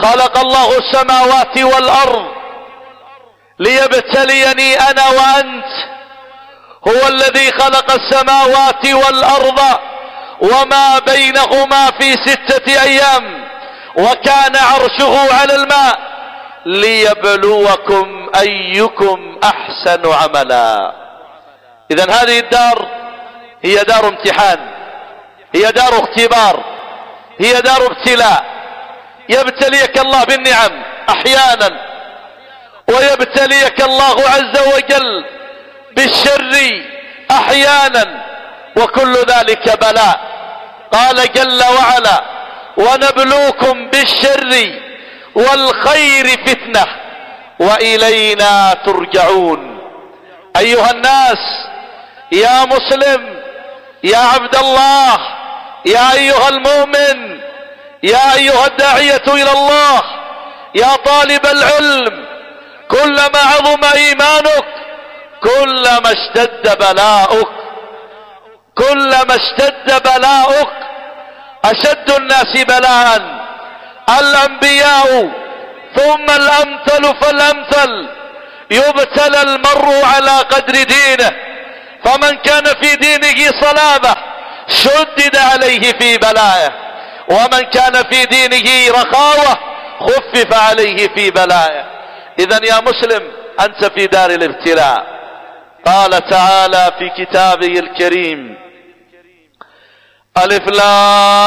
خلق الله السماوات والأرض ليبتليني أنا وأنت. هو الذي خلق السماوات والأرض وما بينهما في 6 أيام، وكان عرشه على الماء، ليبلوكم أيكم أحسن عملا. إذن هذه الدار هي دار امتحان، هي دار اختبار، هي دار ابتلاء. يبتليك الله بالنعم أحيانا، ويبتليك الله عز وجل بالشر أحيانا، وكل ذلك بلاء. قال جل وعلا: ونبلوكم بالشر والخير فتنة وإلينا ترجعون. أيها الناس، يا مسلم، يا عبد الله، يا أيها المؤمن، يا أيها الداعية إلى الله، يا طالب العلم، كلما عظم إيمانك كلما اشتد بلاؤك، كلما اشتد بلاؤك. أشد الناس بلاء الأنبياء، ثم الأمثل فالأمثل. يبتلى المرء على قدر دينه، فمن كان في دينه صلابة شدد عليه في بلائه، ومن كان في دينه رخاوة خفف عليه في بلائه. إذن يا مسلم، أنت في دار الابتلاء. قال تعالى في كتابه الكريم: ألف لام